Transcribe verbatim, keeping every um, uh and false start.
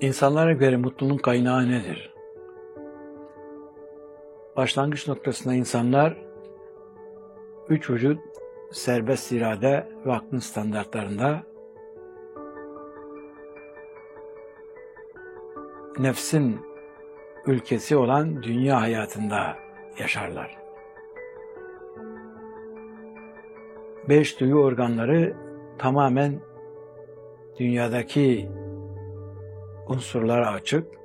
İnsanlara göre mutluluğun kaynağı nedir? Başlangıç noktasında insanlar üç vücut, serbest irade ve aklın standartlarında nefsin ülkesi olan dünya hayatında yaşarlar. Beş duyu organları tamamen dünyadaki unsurlara açık.